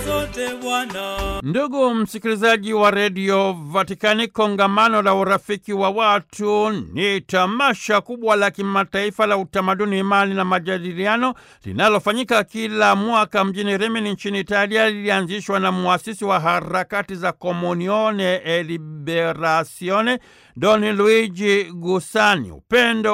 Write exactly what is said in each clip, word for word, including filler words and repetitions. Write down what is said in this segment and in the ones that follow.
Ndugu msikilizaji wa redio Vatikani, kongamano la urafiki wa watu ni tamasha kubwa la kimataifa la utamaduni, imani na majadiliano linalofanyika kila mwaka mjini Rimini nchini Italia. Lilianzishwa na muasisi wa harakati za Comunione e Liberazione Don Luigi Giussani. Upendo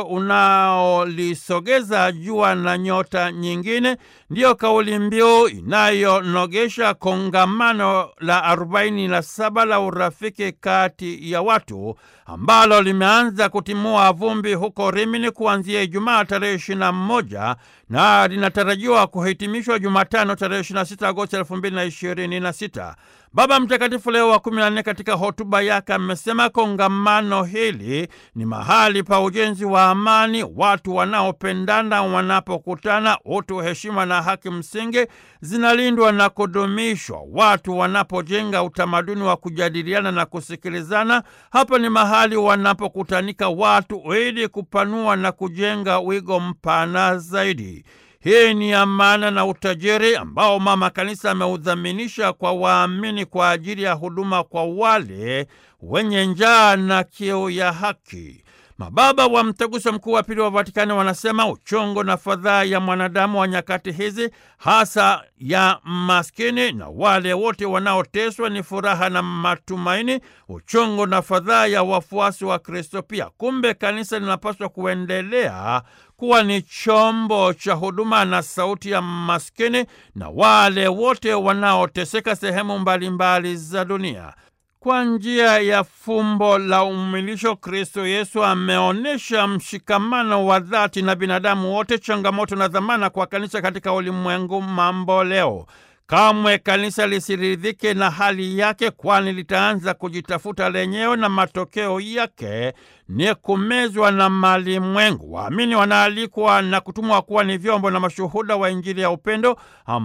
unaolisogeza jua na nyota nyingine ndiyo kauli mbiu inayonogesha kongamano la arobaini na saba la urafiki kati ya watu ambalo limeanza kutimua vumbi huko Rimini kuanzia Ijumaa tarehe ishirini na moja na linatarajiwa kuhitimishwa Jumatano tarehe ishirini na sita Agosti elfu mbili na ishirini na sita. Baba Mtakatifu Leo wa kumi na nne katika hotuba yake amesema kongamano hili ni mahali pa ujenzi wa amani. Watu wanaopendana wanapokutana, utu, heshima na haki msingi zinalindwa na kudumishwa. Watu wanapojenga utamaduni wa kujadiliana na kusikilizana, hapa ni mahali wanapokutanika watu ili kupanua na kujenga wigo mpana zaidi. Hii ni amana na utajiri ambao Mama Kanisa ameudhaminisha kwa waamini kwa ajili ya huduma kwa wale wenye njaa na kiu ya haki. Mababa wa Mtaguso Mkuu wa Pili wa Vatikani wanasema uchungu na fadhaa ya mwanadamu wa nyakati hizi, hasa ya maskini na wale wote wanaoteswa, ni furaha na matumaini. Uchungu na fadhaa ya wafuasi wa Kristo pia. Kumbe kanisa linapaswa kuendelea kuwa ni chombo cha huduma na sauti ya maskini na wale wote wanaoteseka sehemu mbalimbali za dunia. Kwa njia ya fumbo la umilisho, Kristo Yesu ameonyesha mshikamano wa dhati na binadamu wote, changamoto na dhamana kwa kanisa katika ulimwengu mambo leo. Kamwe kanisa lisiridhike na hali yake, kwani litaanza kujitafuta lenyewe na matokeo yake ni kumezwa na malimwengu. Waamini wanaalikwa na kutumwa kuwa ni vyombo na mashuhuda wa Injili ya upendo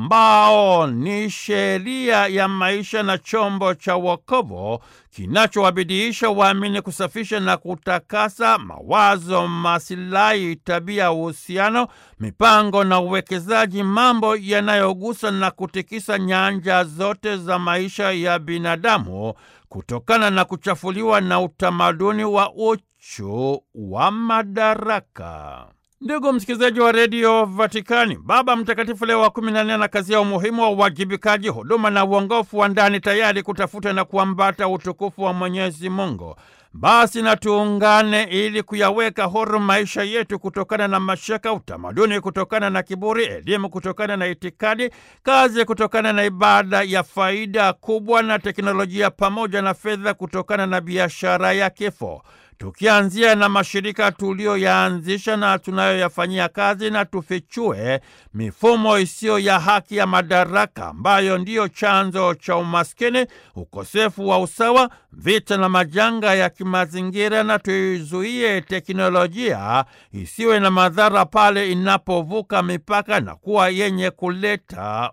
ambao ni sheria ya maisha na chombo cha wokovu kinachowabidiisha waamini kusafisha na kutakasa mawazo, masilahi, tabia, uhusiano, mipango na uwekezaji, mambo yanayogusa na kutikisa nyanja zote za maisha ya binadamu kutokana na kuchafuliwa na utamaduni wa uchu wa madaraka. Ndugu msikilizaji wa redio Vatikani, Baba Mtakatifu Leo wa kumi na nne anakazia umuhimu wa uwajibikaji, huduma na uongofu wa ndani, tayari kutafuta na kuambata utukufu wa Mwenyezi Mungu. Basi na tuungane ili kuyaweka huru maisha yetu kutokana na mashaka, utamaduni kutokana na kiburi, elimu kutokana na itikadi, kazi kutokana na ibada ya faida kubwa, na teknolojia pamoja na fedha kutokana na biashara ya kifo. Tukianzia na mashirika tulioyaanzisha na tunayoyafanyia kazi, na tufichue mifumo isiyo ya haki ya madaraka ambayo ndiyo chanzo cha umaskini, ukosefu wa usawa, vita na majanga ya kimazingira, na tuizuie teknolojia isiwe na madhara pale inapovuka mipaka na kuwa yenye kuleta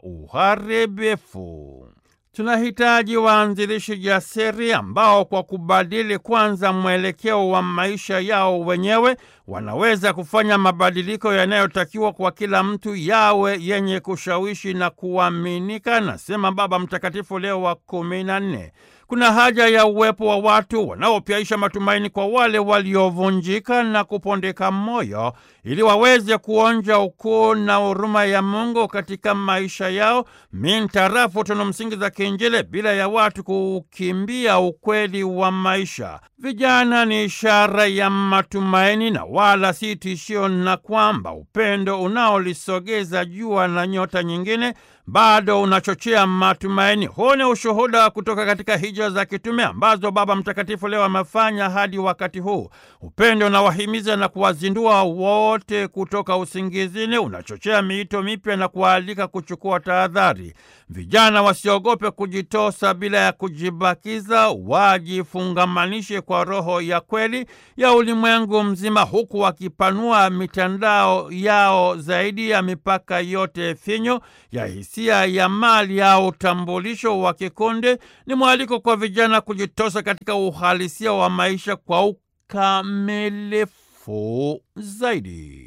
uharibifu. Tunahitaji waanzilishi jasiri ambao kwa kubadili kwanza mwelekeo wa maisha yao wenyewe wanaweza kufanya mabadiliko yanayotakiwa kwa kila mtu, yawe yenye kushawishi na kuaminika, nasema Baba Mtakatifu Leo wa kumi na nne. Kuna haja ya uwepo wa watu wanaopyaisha matumaini kwa wale waliovunjika na kupondeka moyo, ili waweze kuonja ukuu na huruma ya Mungu katika maisha yao mintarafu tunu msingi za kiinjili, bila ya watu kukimbia ukweli wa maisha. Vijana ni ishara ya matumaini na wala si tishio, na kwamba upendo unaolisogeza jua na nyota nyingine bado unachochea matumaini. Huu ni ushuhuda kutoka katika hija za kitume ambazo Baba Mtakatifu Leo amefanya hadi wakati huu. Upendo unawahimiza na kuwazindua wote kutoka usingizini, unachochea miito mipya na kuwaalika kuchukua tahadhari. Vijana wasiogope kujitosa bila ya kujibakiza, wajifungamanishe kwa roho ya kweli ya ulimwengu mzima, huku wakipanua mitandao yao zaidi ya mipaka yote finyo ya hisia ya mali au utambulisho wa kikundi. Ni mwaliko kwa vijana kujitosa katika uhalisia wa maisha kwa ukamilifu zaidi.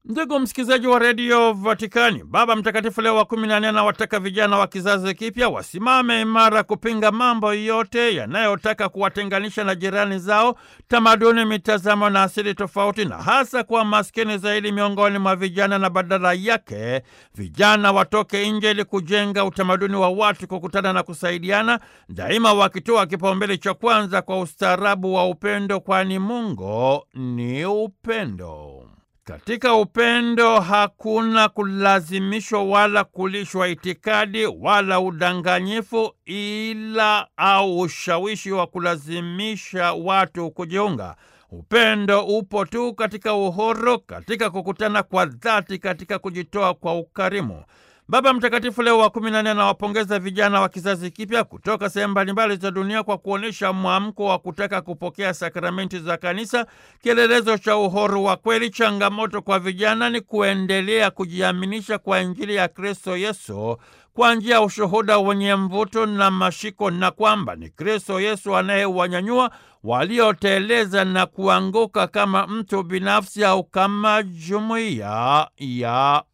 Ndugu msikilizaji wa redio Vatikani, Baba Mtakatifu Leo wa kumi na nne anawataka vijana wa kizazi kipya wasimame imara kupinga mambo yote yanayotaka kuwatenganisha na jirani zao, tamaduni, mitazamo na asili tofauti, na hasa kwa maskini zaidi miongoni mwa vijana, na badala yake vijana watoke nje ili kujenga utamaduni wa watu kukutana na kusaidiana, daima wakitoa kipaumbele cha kwanza kwa ustaarabu wa upendo, kwani Mungu ni upendo. Katika upendo hakuna kulazimishwa wala kulishwa itikadi wala udanganyifu, ila au ushawishi wa kulazimisha watu kujiunga. Upendo upo tu katika uhuru, katika kukutana kwa dhati, katika kujitoa kwa ukarimu. Baba Mtakatifu Leo wa kumi na nne anawapongeza vijana wa kizazi kipya kutoka sehemu mbalimbali za dunia kwa kuonyesha mwamko wa kutaka kupokea sakramenti za kanisa, kielelezo cha uhuru wa kweli. Changamoto kwa vijana ni kuendelea kujiaminisha kwa Injili ya Kristo Yesu kwa njia ya ushuhuda wenye mvuto na mashiko, na kwamba ni Kristo Yesu anayewanyanyua walioteleza na kuanguka kama mtu binafsi au kama jumuiya ya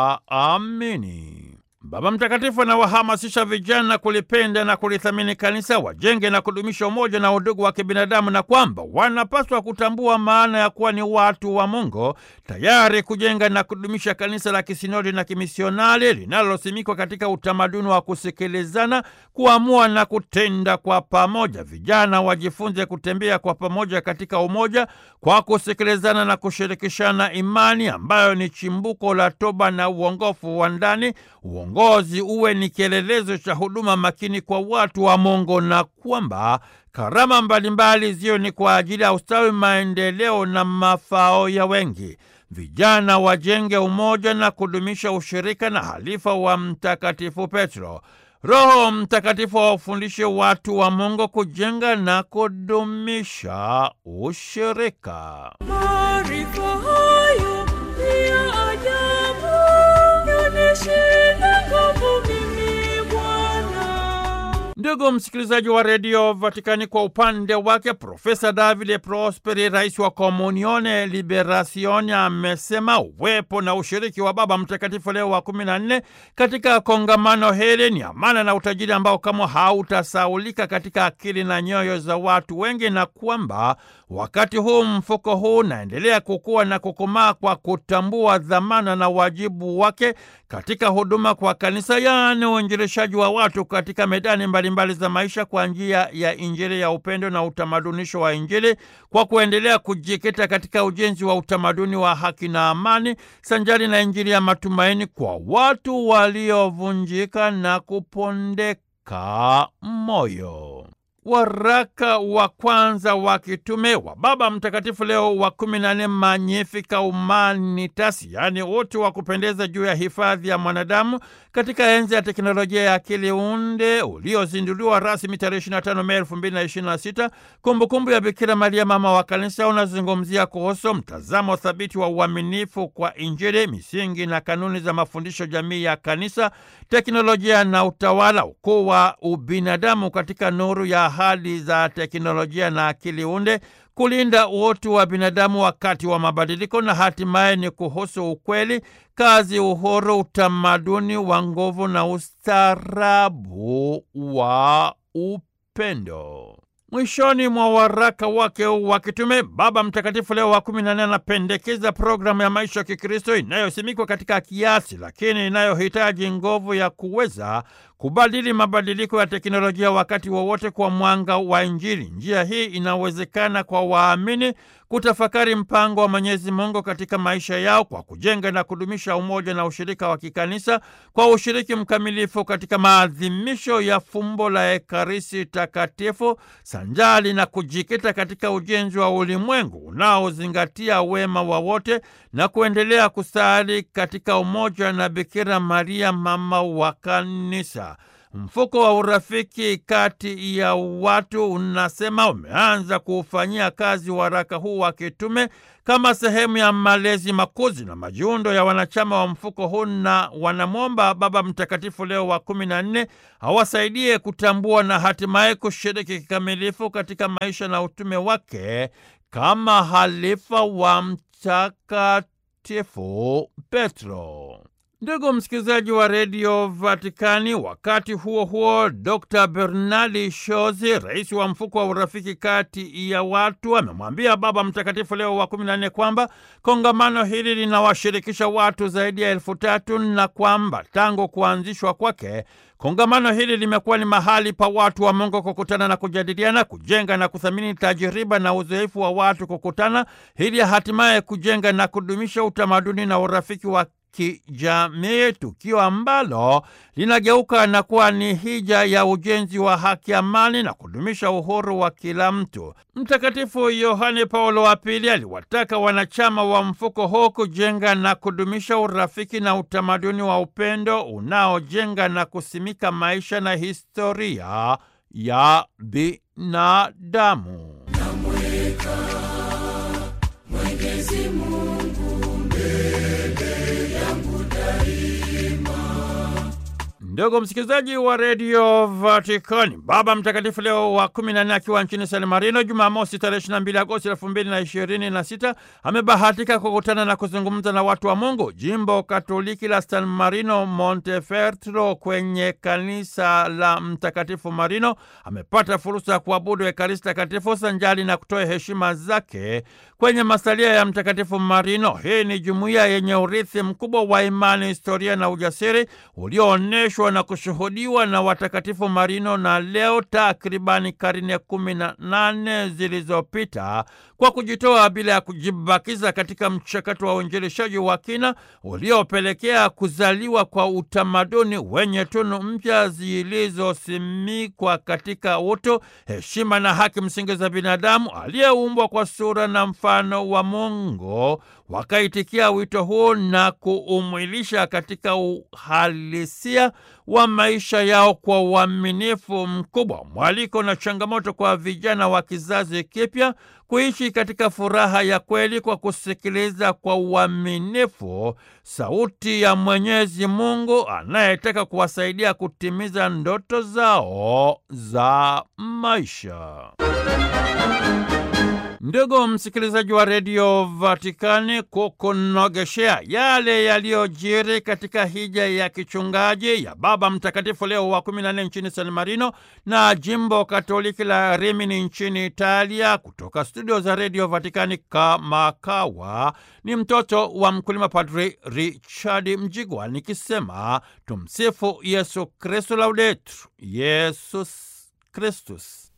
waamini. Baba Mtakatifu anawahamasisha vijana kulipenda na kulithamini kanisa, wajenge na kudumisha umoja na udugu wa kibinadamu, na kwamba wanapaswa kutambua maana ya kuwa ni watu wa Mungu, tayari kujenga na kudumisha kanisa la kisinodi na kimisionari linalosimikwa katika utamaduni wa kusikilizana, kuamua na kutenda kwa pamoja. Vijana wajifunze kutembea kwa pamoja katika umoja, kwa kusikilizana na kushirikishana imani ambayo ni chimbuko la toba na uongofu wa ndani. Uongozi uwe ni kielelezo cha huduma makini kwa watu wa Mungu, na kwamba karama mbalimbali zio ni kwa ajili ya ustawi, maendeleo na mafao ya wengi. Vijana wajenge umoja na kudumisha ushirika na halifa wa Mtakatifu Petro. Roho Mtakatifu wafundishe watu wa Mungu kujenga na kudumisha ushirika. Maarifa hayo ni ya ajabu, yanishika nguvu mimi Bwana. Ndugu msikilizaji wa redio Vatikani, kwa upande wake Profesa Davide Prosperi, rais wa Komunione Liberasione, amesema uwepo na ushiriki wa Baba Mtakatifu Leo wa kumi na nne katika kongamano hili ni amana na utajiri ambao kama hautasaulika katika akili na nyoyo za watu wengi, na kwamba wakati huu mfuko huu unaendelea kukua na kukomaa kwa kutambua dhamana na wajibu wake katika huduma kwa kanisa, yaani uinjilishaji wa watu katika medani mbalimbali za maisha kwa njia ya Injili ya upendo na utamadunisho wa Injili, kwa kuendelea kujikita katika ujenzi wa utamaduni wa haki na amani, sanjari na Injili ya matumaini kwa watu waliovunjika na kupondeka moyo. Waraka wa kwanza wa kitume wa Baba Mtakatifu Leo wa kumi na nne, Magnificat Humanitas, yaani utu wa kupendeza juu ya hifadhi ya mwanadamu katika enzi ya teknolojia ya akili unde, uliozinduliwa rasmi tarehe ishirini na tano Mei elfu mbili na ishirini na sita, kumbukumbu ya Bikira Maria mama wa kanisa, unazungumzia kuhusu mtazamo thabiti wa uaminifu kwa Injili, misingi na kanuni za mafundisho jamii ya kanisa, teknolojia na utawala, ukuu wa ubinadamu katika nuru ya ahadi za teknolojia na akili unde, kulinda utu wa binadamu wakati wa mabadiliko, na hatimaye ni kuhusu ukweli, kazi, uhuru, utamaduni wa nguvu na ustaarabu wa upendo. Mwishoni mwa waraka wake wa kitume, Baba Mtakatifu Leo wa kumi na nne anapendekeza programu ya maisha ya Kikristo inayosimikwa katika kiasi, lakini inayohitaji nguvu ya kuweza kubadili mabadiliko ya teknolojia wakati wowote kwa mwanga wa Injili. Njia hii inawezekana kwa waamini kutafakari mpango wa Mwenyezi Mungu katika maisha yao kwa kujenga na kudumisha umoja na ushirika wa kikanisa, kwa ushiriki mkamilifu katika maadhimisho ya fumbo la Ekaristi Takatifu, sanjali na kujikita katika ujenzi wa ulimwengu unaozingatia wema wa wote, na kuendelea kusali katika umoja na Bikira Maria mama wa kanisa. Mfuko wa urafiki kati ya watu unasema umeanza kuufanyia kazi waraka huu wa kitume kama sehemu ya malezi, makuzi na majiundo ya wanachama wa mfuko huu, na wanamwomba Baba Mtakatifu Leo wa kumi na nne awasaidie kutambua na hatimaye kushiriki kikamilifu katika maisha na utume wake kama halifa wa Mtakatifu Mtakatifu Petro. Ndugu msikilizaji wa redio Vatikani, wakati huo huo, Dokta Bernardi Shozi, rais wa mfuko wa urafiki kati ya watu, amemwambia Baba Mtakatifu Leo wa kumi na nne kwamba kongamano hili linawashirikisha watu zaidi ya elfu tatu na kwamba tangu kuanzishwa kwake kongamano hili limekuwa ni mahali pa watu wa Mungu kukutana na kujadiliana, kujenga na kuthamini tajiriba na uzoefu wa watu kukutana, ili hatimaye kujenga na kudumisha utamaduni na urafiki wa kijamii, tukio ambalo linageuka na kuwa ni hija ya ujenzi wa haki, amani na kudumisha uhuru wa kila mtu. Mtakatifu Yohane Paulo wa Pili aliwataka wanachama wa mfuko huu kujenga na kudumisha urafiki na utamaduni wa upendo unaojenga na kusimika maisha na historia ya binadamu. Namweka Mwenyezi Mungu mbele yangu daima. Ndugu msikilizaji wa redio Vatikani, Baba Mtakatifu Leo wa kumi na nne akiwa nchini San Marino Jumamosi tarehe ishirini na mbili Agosti elfu mbili na ishirini na sita amebahatika kukutana na kuzungumza na watu wa Mungu jimbo Katoliki la San Marino Montefeltro kwenye kanisa la Mtakatifu Marino. Amepata fursa ya kuabudu Ekaristi Takatifu sanjali na kutoa heshima zake kwenye masalia ya Mtakatifu Marino. Hii ni jumuiya yenye urithi mkubwa wa imani, historia na ujasiri ulioonyeshwa na kushuhudiwa na watakatifu Marino, na leo takribani karne kumi na nane zilizopita, kwa kujitoa bila ya kujibakiza katika mchakato wa uinjilishaji wa kina uliopelekea kuzaliwa kwa utamaduni wenye tunu mpya zilizosimikwa katika utu, heshima na haki msingi za binadamu aliyeumbwa kwa sura na mfano wa Mungu. Wakaitikia wito huu na kuumwilisha katika uhalisia wa maisha yao kwa uaminifu mkubwa. Mwaliko na changamoto kwa vijana wa kizazi kipya kuishi katika furaha ya kweli kwa kusikiliza kwa uaminifu sauti ya Mwenyezi Mungu anayetaka kuwasaidia kutimiza ndoto zao za maisha. Ndugu msikilizaji wa redio Vatikani, kukunogeshea yale yaliyojiri katika hija ya kichungaji ya Baba Mtakatifu Leo wa kumi na nne nchini San Marino na jimbo Katoliki la Rimini nchini Italia, kutoka studio za redio Vatikani kama kawa, ni mtoto wa mkulima Padri Richard Mjigwa nikisema tumsifu Yesu Kristo, laudetur Yesus Kristus.